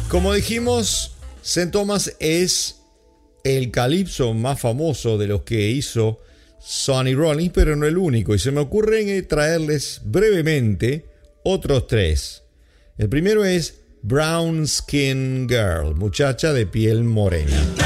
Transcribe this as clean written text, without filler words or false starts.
Como dijimos, St. Thomas es el calipso más famoso de los que hizo Sonny Rollins, pero no el único, y se me ocurre traerles brevemente otros tres. El primero es Brown Skin Girl, muchacha de piel morena.